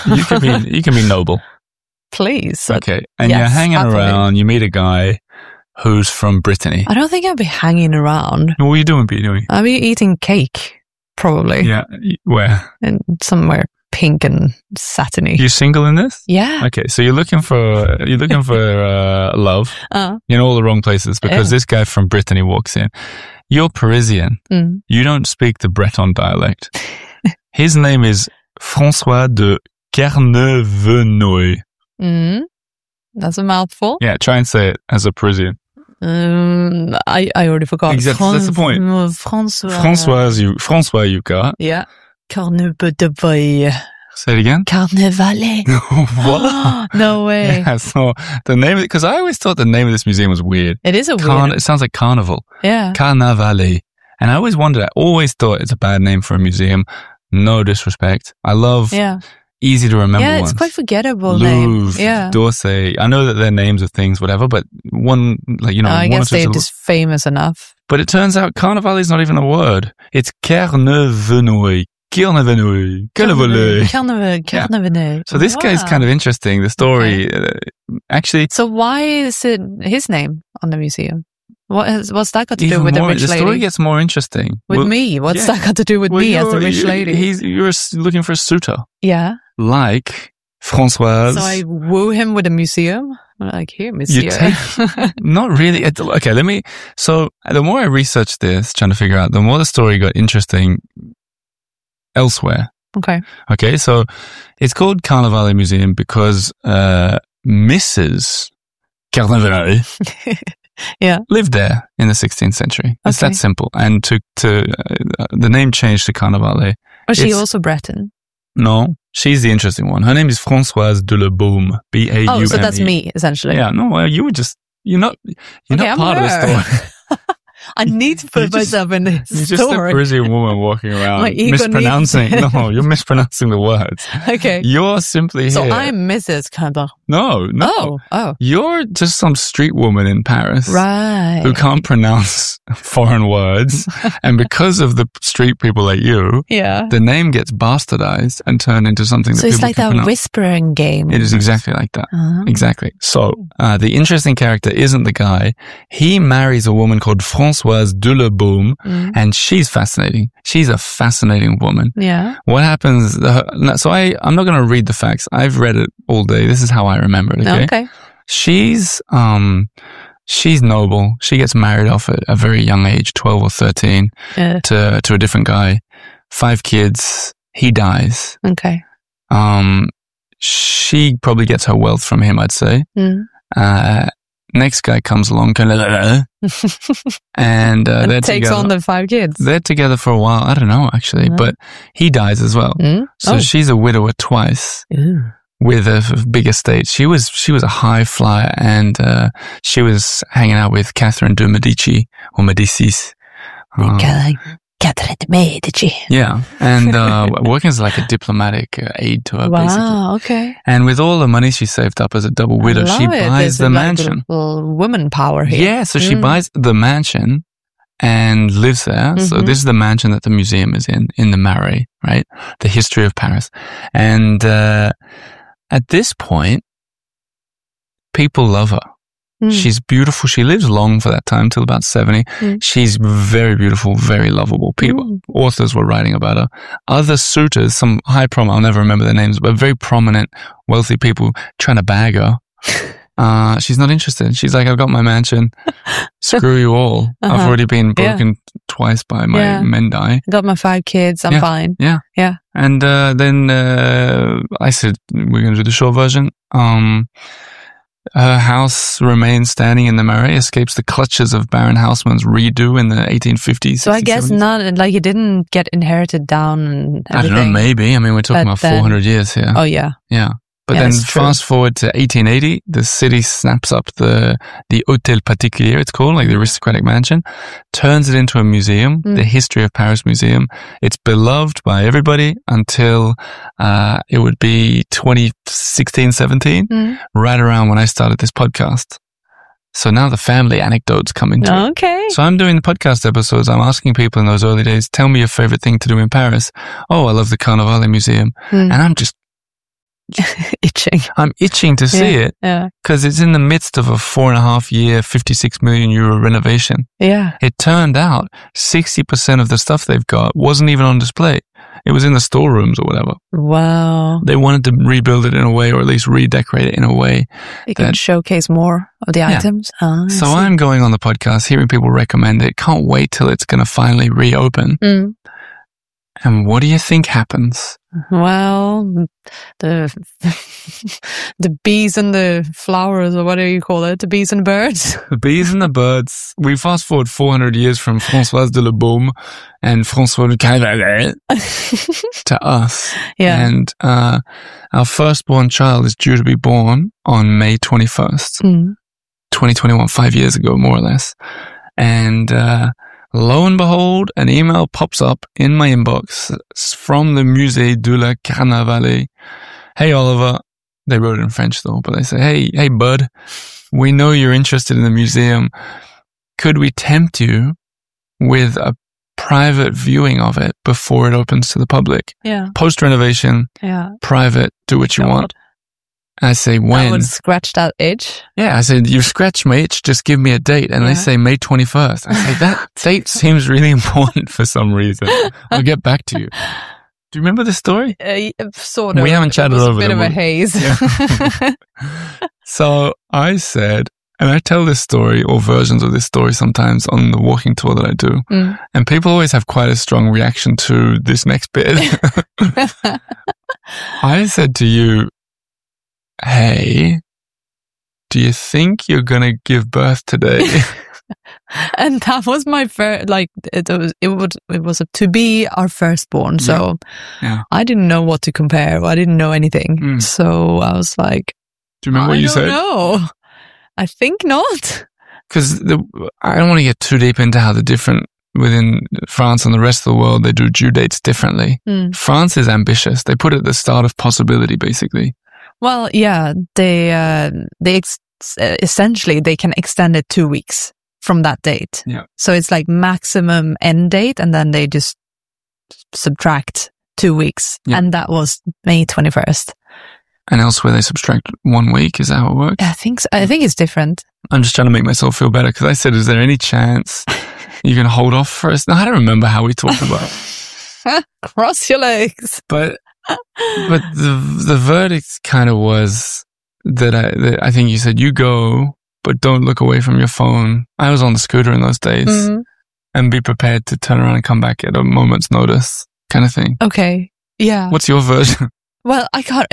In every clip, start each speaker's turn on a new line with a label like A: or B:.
A: You can be noble.
B: Please.
A: Okay. And
B: yes,
A: you're hanging
B: happily.
A: around, you meet a guy who's from Brittany.
B: I don't think I'd be hanging around.
A: What are you doing, Pete?
B: I'd be eating cake, probably.
A: Yeah. Where?
B: And somewhere pink and satiny.
A: You single in this?
B: Yeah.
A: Okay, so you're looking for love in all the wrong places because this guy from Brittany walks in. You're Parisian. You don't speak the Breton dialect. His name is François de Carnevenoy.
B: That's a mouthful.
A: Yeah, try and say it as a Parisian.
B: I already forgot.
A: Exactly, that's the point. François Yuka.
B: Yeah. Carnevenoy.
A: Say it again.
B: Carnevale.
A: What?
B: No way.
A: Yeah, so the name, because I always thought the name of this museum was weird.
B: It is a weird.
A: It sounds like carnival.
B: Yeah.
A: Carnavale. And I always wondered, I always thought it's a bad name for a museum. No disrespect. I love easy to remember
B: ones.
A: It's
B: quite forgettable
A: Louvre,
B: name. Yeah.
A: D'Orsay. I know that they're names of things, whatever, but one, like,
B: I guess they're just famous enough.
A: But it turns out Carnival is not even a word. It's Carnevenoy. Carnevenoy.
B: Carnevenoy.
A: So this guy's kind of interesting. The story, actually.
B: So why is it his name on the museum? What's that got to do with the rich lady?
A: The story gets more interesting.
B: With me? What's that got to do with me as the rich lady?
A: You're looking for a suitor.
B: Yeah.
A: Like Françoise.
B: So I woo him with a museum? Like, here, monsieur.
A: Not really. Okay, so the more I researched this, trying to figure out, the more the story got interesting elsewhere. Okay, so it's called Carnevale Museum because Mrs. Carnevale lived there in the 16th century. It's that simple. And the name changed to Carnevale.
B: Was she also Breton?
A: No, she's the interesting one. Her name is Françoise de Le Baume. B-A-U-M-E.
B: Oh, so that's me, essentially.
A: Yeah, no, you're not part of the story.
B: I need to put myself in this story.
A: You're just a Parisian woman walking around mispronouncing. No, you're mispronouncing the words.
B: Okay.
A: You're simply here.
B: So I'm Mrs. Carnevale.
A: No.
B: Oh.
A: You're just some street woman in Paris.
B: Right.
A: Who can't pronounce foreign words. And because of the street people like you, the name gets bastardized and turned into something that people can pronounce. So it's like
B: that whispering game.
A: It is exactly like that. Exactly. So, the interesting character isn't the guy. He marries a woman called Françoise de Le Baume, and she's fascinating. She's a fascinating woman.
B: Yeah.
A: What happens? So I'm not going to read the facts. I've read it all day. This is how I remember it. Okay. She's noble. She gets married off at a very young age, 12 or 13, to a different guy. 5 kids. He dies.
B: Okay.
A: She probably gets her wealth from him, I'd say. Next guy comes along, and they're
B: takes on the 5 kids.
A: They're together for a while. I don't know, actually, but he dies as well. So she's a widower twice with a big estate. She was a high flyer, and she was hanging out with Catherine de Medici or Medicis.
B: Catherine de Medici.
A: Yeah, and working as like a diplomatic aide to her, basically.
B: Wow, okay.
A: And with all the money she saved up as a double widow, she buys the mansion.
B: Woman power here.
A: Yeah, so she buys the mansion and lives there. So this is the mansion that the museum is in the Marais, right? The history of Paris. And at this point, people love her. She's beautiful. She lives long for that time, till about 70. She's very beautiful, very lovable. People, authors were writing about her. Other suitors, some high I'll never remember their names, but very prominent, wealthy people trying to bag her. She's not interested. She's like, I've got my mansion. Screw you all. I've already been broken twice by my men die.
B: Got my 5 kids. I'm fine.
A: Yeah. And then I said, we're going to do the short version. Her house remains standing in the Marais, escapes the clutches of Baron Haussmann's redo in the 1850s.
B: So I guess 70s. Not like it didn't get inherited down and everything.
A: I don't know, maybe. I mean, we're talking about 400 years here.
B: Oh, yeah.
A: Yeah. But then fast forward to 1880, the city snaps up the Hôtel Particulier, it's called, like the aristocratic mansion, turns it into a museum, the History of Paris Museum. It's beloved by everybody until it would be 2016, 17, right around when I started this podcast. So now the family anecdotes come into it.
B: Okay.
A: So I'm doing the podcast episodes. I'm asking people in those early days, tell me your favorite thing to do in Paris. Oh, I love the Carnevale Museum. And I'm just
B: Itching.
A: I'm itching to see it
B: Yeah.
A: because it's in the midst of a 4.5-year, 56 million euro renovation.
B: Yeah.
A: It turned out 60% of the stuff they've got wasn't even on display. It was in the storerooms or whatever.
B: Wow.
A: They wanted to rebuild it in a way, or at least redecorate it in a way.
B: It can showcase more of the items. I
A: So
B: see.
A: I'm going on the podcast, hearing people recommend it. Can't wait till it's going to finally reopen.
B: Mm.
A: And what do you think happens?
B: Well, the bees and the flowers, or what do you call it? The bees and birds.
A: The bees and the birds. We fast forward 400 years from Françoise de Le Baume and François de Cavalet to us.
B: Yeah.
A: And our firstborn child is due to be born on May 21st, 2021, 5 years ago, more or less. And lo and behold, an email pops up in my inbox from the Musée de la Carnavalet. Hey, Oliver. They wrote it in French though, but they say, hey, bud, we know you're interested in the museum. Could we tempt you with a private viewing of it before it opens to the public?
B: Yeah.
A: Post-renovation,
B: Yeah.
A: private, do what you
B: God.
A: want. I say,
B: I
A: when?
B: would scratch that itch.
A: Yeah, I said, you scratch my itch, just give me a date. And they
B: Yeah.
A: say May 21st. I say, that date seems really important for some reason. I'll get back to you. Do you remember this story?
B: Sort of.
A: We haven't chatted
B: It was
A: over
B: a bit
A: them.
B: of a haze.
A: Yeah. So I said, and I tell this story or versions of this story sometimes on the walking tour that I do.
B: Mm.
A: And people always have quite a strong reaction to this next bit. I said to you, hey, do you think you're going to give birth today?
B: And that was my first, like, it was to be our firstborn. So
A: Yeah.
B: I didn't know what to compare. I didn't know anything.
A: Mm.
B: So I was like,
A: Do you remember what you said?
B: No, I think not.
A: Because I don't want to get too deep into how the different within France and the rest of the world, they do due dates differently.
B: Mm.
A: France is ambitious. They put it at the start of possibility, basically.
B: Well, yeah, essentially they can extend it 2 weeks from that date.
A: Yeah.
B: So it's like maximum end date, and then they just subtract 2 weeks.
A: Yeah.
B: And that was May 21st.
A: And elsewhere they subtract 1 week. Is that how it works?
B: I think so. I think it's different.
A: I'm just trying to make myself feel better because I said, is there any chance you can hold off for us? No, I don't remember how we talked about it.
B: Cross your legs.
A: But the verdict kind of was that I think you said, you go, but don't look away from your phone. I was on the scooter in those days.
B: Mhm.
A: And be prepared to turn around and come back at a moment's notice kind of thing.
B: Okay. Yeah.
A: What's your version?
B: Well, I can't,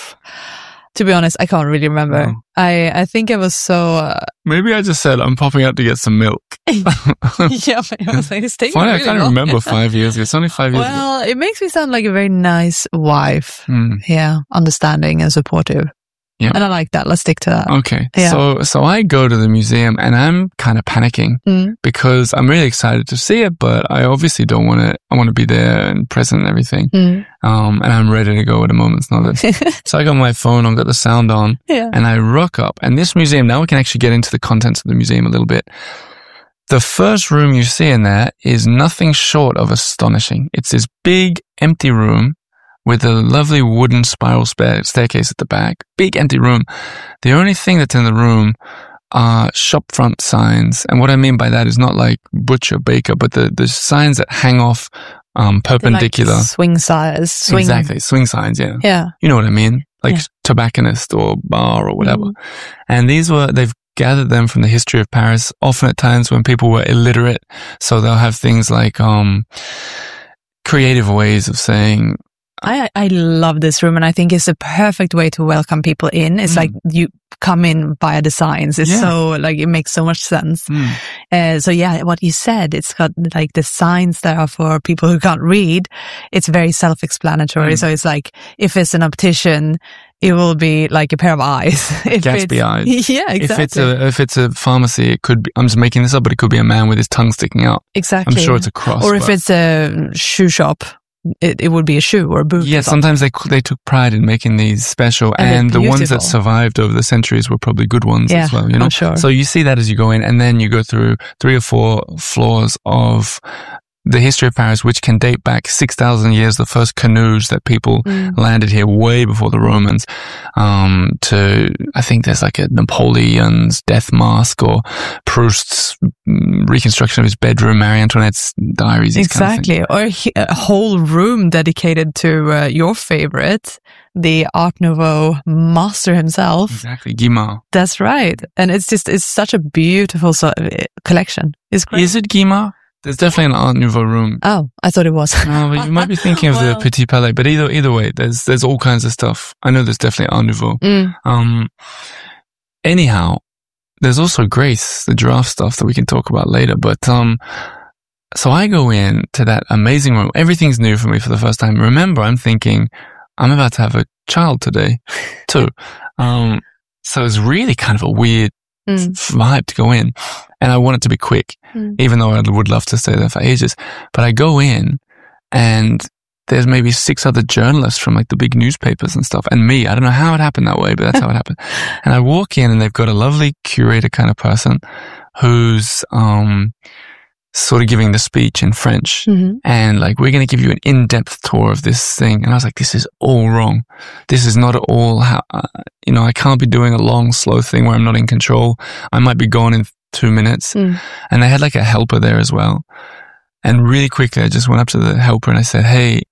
B: to be honest, I can't really remember.
A: No.
B: I think I was so,
A: Maybe I just said, I'm popping out to get some milk.
B: yeah, but I was like, it's taking
A: Funny, I
B: really
A: can't
B: long.
A: remember 5 years ago. It's only 5 years ago.
B: Well, it makes me sound like a very nice wife.
A: Hmm.
B: Yeah. Understanding and supportive.
A: Yeah.
B: And I like that. Let's stick to that.
A: Okay.
B: Yeah.
A: So I go to the museum and I'm kind of panicking
B: Mm.
A: because I'm really excited to see it, but I obviously don't want to, I want to be there and present and everything.
B: Mm.
A: And I'm ready to go at a moment's notice. So I got my phone, I've got the sound on
B: Yeah.
A: and I rock up. And this museum, now we can actually get into the contents of the museum a little bit. The first room you see in there is nothing short of astonishing. It's this big empty room with a lovely wooden spiral staircase at the back. Big empty room. The only thing that's in the room are shop front signs. And what I mean by that is not like butcher, baker, but the signs that hang off perpendicular.
B: Like swing size. Swing.
A: Exactly. Swing signs, yeah.
B: Yeah.
A: You know what I mean? Like
B: Yeah.
A: tobacconist or bar or whatever.
B: Mm.
A: And they've gathered them from the history of Paris, often at times when people were illiterate. So they'll have things like creative ways of saying,
B: I love this room, and I think it's a perfect way to welcome people in. It's like you come in via the signs. It's
A: Yeah.
B: so, like, it makes so much sense. So yeah, what you said, it's got like the signs that are for people who can't read. It's very self-explanatory. So it's like, if it's an optician, it will be like a pair of eyes. If
A: Gatsby
B: it's-
A: eyes.
B: Yeah, exactly.
A: If it's a pharmacy, it could be, I'm just making this up, but it could be a man with his tongue sticking out.
B: Exactly.
A: I'm sure it's a cross.
B: Or if
A: but-
B: it's a shoe shop, it would be a shoe or a boot.
A: Yeah,
B: or something.
A: sometimes they took pride in making these special,
B: And they're
A: and the ones
B: beautiful.
A: that survived over the centuries were probably good ones
B: Yeah,
A: as well, you know?
B: I'm sure.
A: So you see that as you go in, and then you go through 3 or 4 floors of the history of Paris, which can date back 6,000 years, the first canoes that people landed here way before the Romans, to, I think there's like a Napoleon's death mask or Proust's reconstruction of his bedroom, Marie Antoinette's diaries.
B: Exactly. Or a whole room dedicated to your favorite, the Art Nouveau master himself.
A: Exactly. Guimard.
B: That's right. And it's such a beautiful collection. It's great.
A: Is it Guimard? There's definitely an Art Nouveau room.
B: Oh, I thought it was.
A: No, but you might be thinking of the Petit Palais. But either way, there's all kinds of stuff. I know there's definitely Art Nouveau. Anyhow, there's also Grace, the giraffe stuff that we can talk about later. But so I go in to that amazing room. Everything's new for me for the first time. Remember, I'm thinking I'm about to have a child today, too. So it's really kind of a weird vibe to go in. And I want it to be quick, even though I would love to stay there for ages. But I go in and there's maybe 6 other journalists from like the big newspapers and stuff. And me, I don't know how it happened that way, but that's how it happened. And I walk in and they've got a lovely curator kind of person who's, sort of giving the speech in French and like, we're going to give you an in-depth tour of this thing. And I was like, this is all wrong. This is not at all how, I can't be doing a long, slow thing where I'm not in control. I might be gone in 2 minutes. And they had like a helper there as well. And really quickly, I just went up to the helper and I said, hey,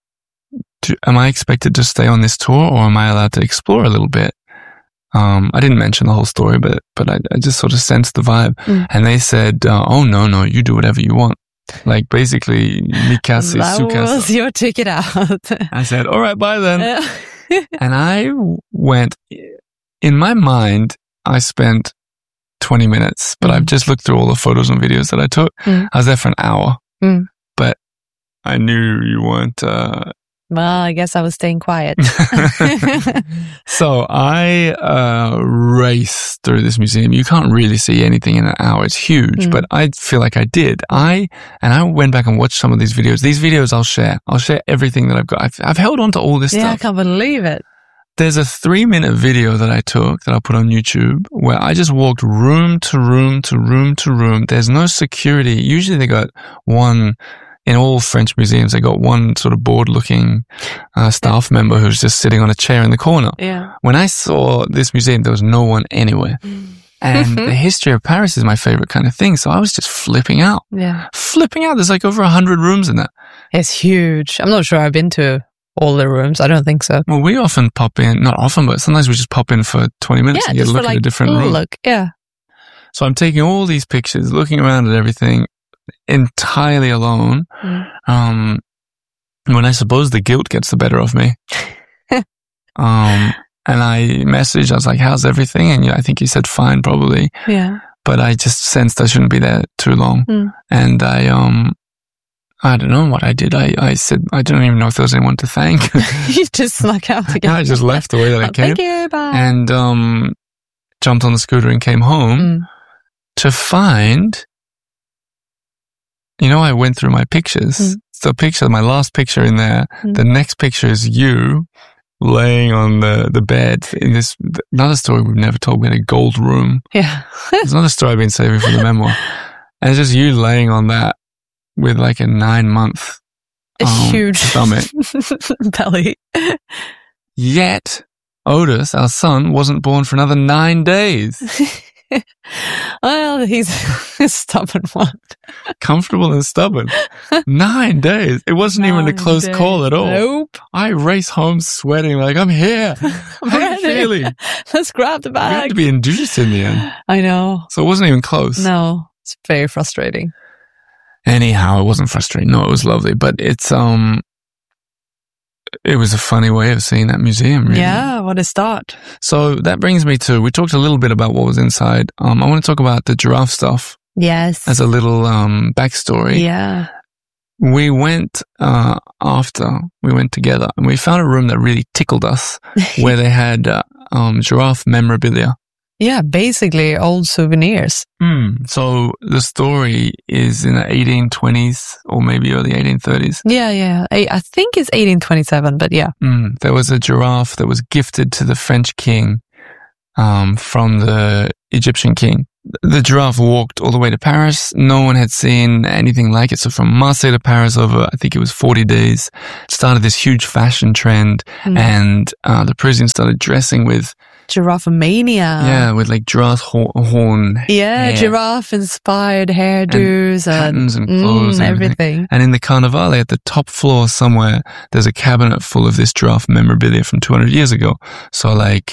A: am I expected to stay on this tour or am I allowed to explore a little bit? I didn't mention the whole story, but I just sort of sensed the vibe. And they said, oh, no, you do whatever you want. Like basically, Mikasa, Sukasa. That was
B: your ticket out.
A: I said, all right, bye then. And I went, in my mind, I spent 20 minutes, but I've just looked through all the photos and videos that I took. I was there for an hour, but I knew you weren't,
B: well, I guess I was staying quiet.
A: So I raced through this museum. You can't really see anything in an hour. It's huge, but I feel like I did. I went back and watched some of these videos. These videos I'll share. I'll share everything that I've got. I've held on to all this stuff.
B: I can't believe it.
A: There's a 3-minute video that I took that I'll put on YouTube where I just walked room to room to room to room. There's no security. Usually they got one. In all French museums, they got one sort of bored-looking staff member who's just sitting on a chair in the corner.
B: Yeah.
A: When I saw this museum, there was no one anywhere. And the history of Paris is my favorite kind of thing, so I was just flipping out.
B: Yeah.
A: Flipping out. There's like over 100 rooms in there.
B: It's huge. I'm not sure I've been to all the rooms. I don't think so.
A: Well, we often pop in, not often, but sometimes we just pop in for 20 minutes and get a look at a different room.
B: Look, yeah.
A: So I'm taking all these pictures, looking around at everything, entirely alone, when I suppose the guilt gets the better of me. And I messaged, I was like, how's everything? And I think you said fine, probably.
B: Yeah.
A: But I just sensed I shouldn't be there too long. And I don't know what I did. I said, I don't even know if there was anyone to thank.
B: You just snuck out again.
A: I just left the way that I came.
B: Thank you, bye.
A: And jumped on the scooter and came home to find... I went through my pictures. So my last picture in there, the next picture is you laying on the bed in this, another story we've never told. We had a gold room.
B: Yeah.
A: There's another story I've been saving for the memoir. And it's just you laying on that with like a 9-month
B: huge
A: stomach.
B: belly.
A: Yet Otis, our son, wasn't born for another 9 days.
B: Well, he's a stubborn one.
A: Comfortable and stubborn. 9 days. It wasn't even a close call at all.
B: Nope.
A: I race home sweating like, I'm here. How are you feeling?
B: Let's grab the bag.
A: We had to be induced in the end.
B: I know.
A: So it wasn't even close.
B: No, it's very frustrating.
A: Anyhow, it wasn't frustrating. No, it was lovely. But it was a funny way of seeing that museum, really.
B: Yeah, what a start.
A: So that brings me to, we talked a little bit about what was inside. I want to talk about the giraffe stuff.
B: Yes.
A: As a little backstory.
B: Yeah.
A: We went we went together and we found a room that really tickled us where they had giraffe memorabilia.
B: Yeah, basically old souvenirs.
A: So the story is in the 1820s or maybe early 1830s.
B: Yeah. I think it's 1827, but yeah.
A: There was a giraffe that was gifted to the French king from the Egyptian king. the giraffe walked all the way to Paris. No one had seen anything like it. So from Marseille to Paris over, I think it was 40 days, it started this huge fashion trend. And the Parisians started dressing with
B: giraffe mania.
A: Yeah, with like giraffe horn.
B: Yeah, giraffe-inspired hairdos
A: and patterns and clothes and
B: everything.
A: And in the Carnevale, at the top floor somewhere, there's a cabinet full of this giraffe memorabilia from 200 years ago. So like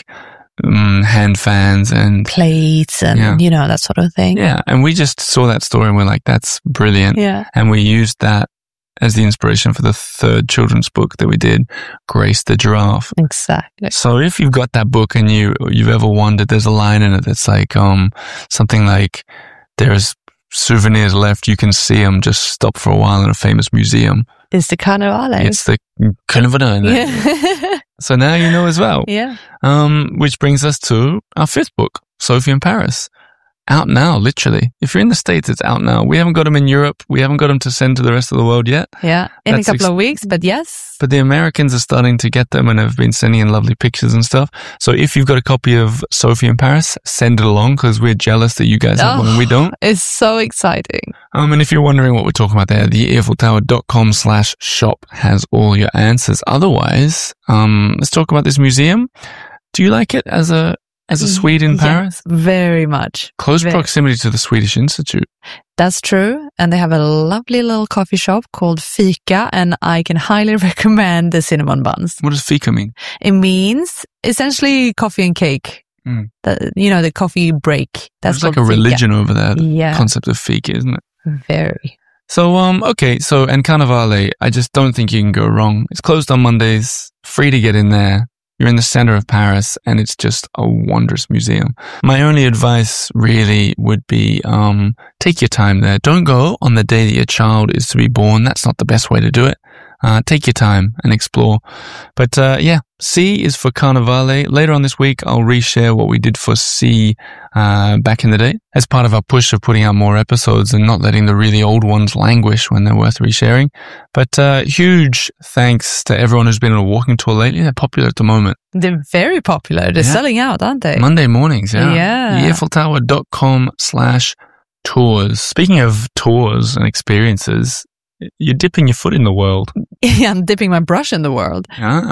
A: hand fans and
B: plates and, you know, that sort of thing.
A: Yeah, and we just saw that story and we're like, that's brilliant.
B: Yeah.
A: And we used that as the inspiration for the third children's book that we did, Grace the Giraffe.
B: Exactly.
A: So if you've got that book and you've ever wondered, there's a line in it that's like something like, there's souvenirs left, you can see them, just stop for a while in a famous museum.
B: It's the Carnevale.
A: It's the Carnevale. Yeah. So now you know as well.
B: Yeah.
A: Which brings us to our fifth book, Sophie in Paris. Out now, literally. If you're in the States, it's out now. We haven't got them in Europe. We haven't got them to send to the rest of the world yet.
B: Yeah, in a couple of weeks, but yes.
A: But the Americans are starting to get them and have been sending in lovely pictures and stuff. So if you've got a copy of Sophie in Paris, send it along because we're jealous that you guys have one and we don't.
B: It's so exciting.
A: And if you're wondering what we're talking about there, the EiffelTower.com/shop has all your answers. Otherwise, let's talk about this museum. Do you like it as a Swede in Paris?
B: Very much.
A: Close proximity to the Swedish Institute.
B: That's true. And they have a lovely little coffee shop called Fika, and I can highly recommend the cinnamon buns.
A: What does Fika mean?
B: It means essentially coffee and cake. The coffee break. That's
A: like a religion over there.
B: Yeah.
A: Concept of Fika, isn't it?
B: Very.
A: So, okay. So, and Carnevale, I just don't think you can go wrong. It's closed on Mondays, free to get in there. You're in the center of Paris and it's just a wondrous museum. My only advice really would be, take your time there. Don't go on the day that your child is to be born. That's not the best way to do it. Take your time and explore. But, C is for Carnevale. Later on this week, I'll reshare what we did for C, back in the day as part of our push of putting out more episodes and not letting the really old ones languish when they're worth resharing. But, huge thanks to everyone who's been on a walking tour lately. They're popular at the moment.
B: They're very popular. They're selling out, aren't they?
A: Monday mornings, yeah.
B: Yeah.
A: EiffelTower.com/tours. Speaking of tours and experiences, you're dipping your foot in the world.
B: Yeah, I'm dipping my brush in the world.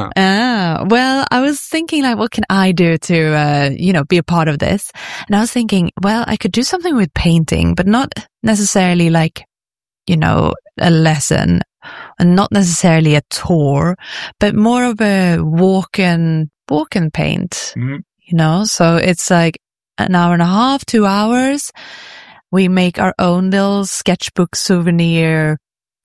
B: Well, I was thinking like, what can I do to, be a part of this? And I was thinking, well, I could do something with painting, but not necessarily like, a lesson and not necessarily a tour, but more of a walk and paint, so it's like an hour and a half, 2 hours. We make our own little sketchbook souvenir.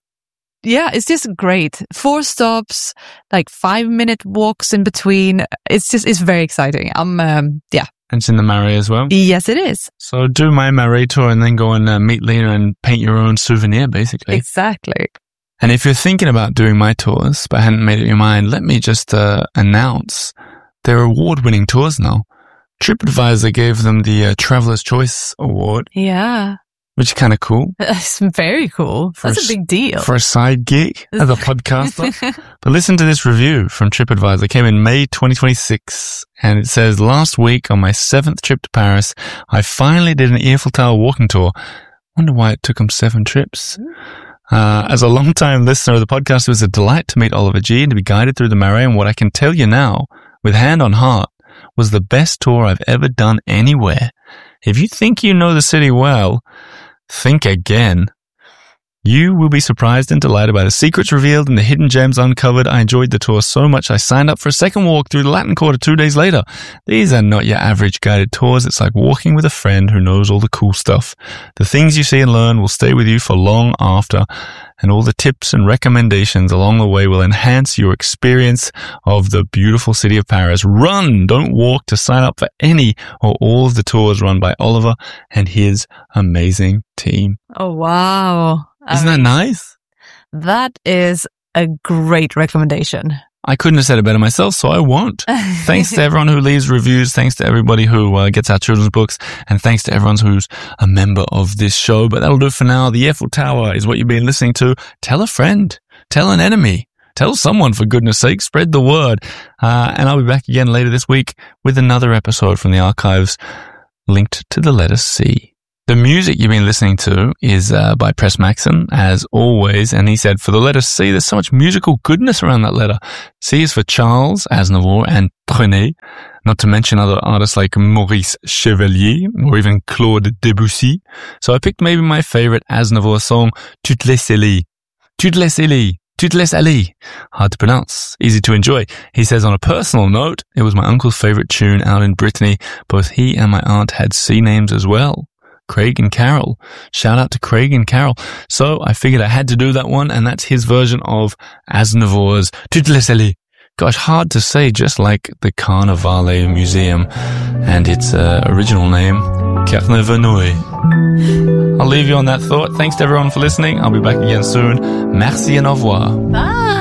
B: Yeah, it's just great. 4 stops, like 5-minute walks in between. It's very exciting. And
A: it's in the Marais as well?
B: Yes, it is.
A: So do my Marais tour and then go and meet Lena and paint your own souvenir, basically.
B: Exactly.
A: And if you're thinking about doing my tours, but hadn't made up your mind, let me just announce they're award-winning tours now. TripAdvisor gave them the Traveler's Choice Award.
B: Yeah.
A: Which is kind of cool.
B: It's very cool. That's a big deal.
A: For a side gig as a podcaster. But listen to this review from TripAdvisor. It came in May 2026. And it says, last week on my 7th trip to Paris, I finally did an Eiffel Tower walking tour. Wonder why it took him 7 trips. As a long-time listener of the podcast, it was a delight to meet Oliver G. and to be guided through the Marais. And what I can tell you now, with hand on heart, was the best tour I've ever done anywhere. If you think you know the city well, think again. You will be surprised and delighted by the secrets revealed and the hidden gems uncovered. I enjoyed the tour so much I signed up for a second walk through the Latin Quarter 2 days later. These are not your average guided tours. It's like walking with a friend who knows all the cool stuff. The things you see and learn will stay with you for long after, and all the tips and recommendations along the way will enhance your experience of the beautiful city of Paris. Run, don't walk, to sign up for any or all of the tours run by Oliver and his amazing team.
B: Oh, wow.
A: Isn't that nice?
B: That is a great recommendation.
A: I couldn't have said it better myself, so I won't. Thanks to everyone who leaves reviews. Thanks to everybody who gets our children's books. And thanks to everyone who's a member of this show. But that'll do it for now. The Eiffel Tower is what you've been listening to. Tell a friend. Tell an enemy. Tell someone, for goodness sake. Spread the word. And I'll be back again later this week with another episode from the archives. linked to the letter C. The music you've been listening to is by Press Maxim, as always, and he said, for the letter C, there's so much musical goodness around that letter. C is for Charles Aznavour and Trenet, not to mention other artists like Maurice Chevalier or even Claude Debussy. So I picked maybe my favorite Aznavour song, Tu te laisses aller. Tu te laisses aller. Tu te laisses aller. Hard to pronounce, easy to enjoy. He says, on a personal note, it was my uncle's favorite tune out in Brittany. Both he and my aunt had C names as well. Craig and Carol. Shout out to Craig and Carol. So I figured I had to do that one, and that's his version of Aznavour's Tu te laisses aller. Gosh, hard to say, just like the Carnivale Museum and its original name, Carnivenoy. I'll leave you on that thought. Thanks to everyone for listening. I'll be back again soon. Merci and au revoir.
B: Bye.